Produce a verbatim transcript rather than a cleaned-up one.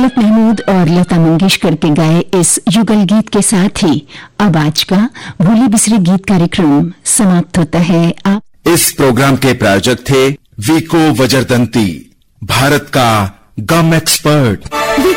नुसरत महमूद और लता मंगेशकर के गाए इस युगल गीत के साथ ही अब आज का भूले बिसरे गीत कार्यक्रम समाप्त होता है। आप इस प्रोग्राम के प्रायोजक थे वीको वजरदंती, भारत का गम एक्सपर्ट।